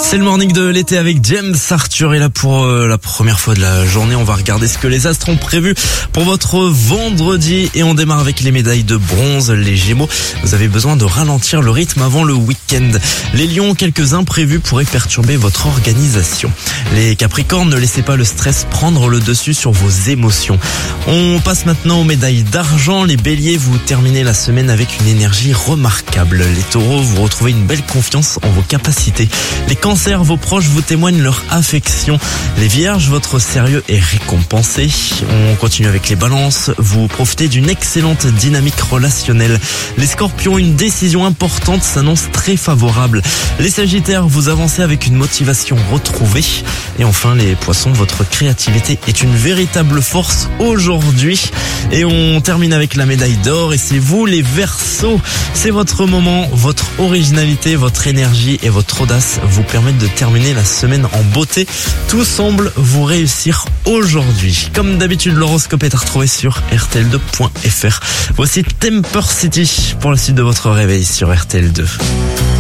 C'est le morning de l'été avec James Arthur et là pour la première fois de la journée, on va regarder ce que les astres ont prévu pour votre vendredi et on démarre avec les médailles de bronze. Les Gémeaux, vous avez besoin de ralentir le rythme avant le week-end. Les Lions, quelques imprévus pourraient perturber votre organisation. Les Capricornes, ne laissez pas le stress prendre le dessus sur vos émotions. On passe maintenant aux médailles d'argent. Les Béliers, vous terminez la semaine avec une énergie remarquable. Les Taureaux, vous retrouvez une belle confiance en vos capacités. Les Cancers, vos proches vous témoignent leur affection. Les Vierges, votre sérieux est récompensé. On continue avec les Balances. Vous profitez d'une excellente dynamique relationnelle. Les Scorpions, une décision importante s'annonce très favorable. Les Sagittaires, vous avancez avec une motivation retrouvée. Et enfin les Poissons, votre créativité est une véritable force aujourd'hui. Et on termine avec la médaille d'or et c'est vous les Verseaux. C'est votre moment, votre originalité, votre énergie et votre audace vous permettent de terminer la semaine en beauté. Tout semble vous réussir aujourd'hui. Comme d'habitude, l'horoscope est à retrouver sur rtl2.fr. Voici Temper City pour la suite de votre réveil sur RTL2.